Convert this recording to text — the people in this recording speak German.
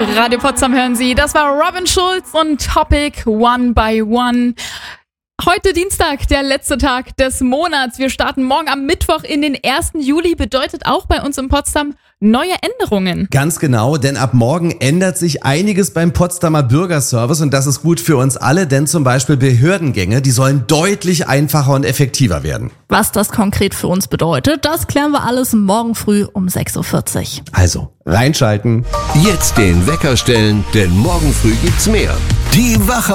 Radio Potsdam hören Sie. Das war Robin Schulz und Topic One by One. Heute Dienstag, der letzte Tag des Monats. Wir starten morgen am Mittwoch in den 1. Juli. Bedeutet auch bei uns in Potsdam neue Änderungen. Ganz genau, denn ab morgen ändert sich einiges beim Potsdamer Bürgerservice und das ist gut für uns alle, denn zum Beispiel Behördengänge, die sollen deutlich einfacher und effektiver werden. Was das konkret für uns bedeutet, das klären wir alles morgen früh um 6.40 Uhr. Also, reinschalten. Jetzt den Wecker stellen, denn morgen früh gibt's mehr. Die Wache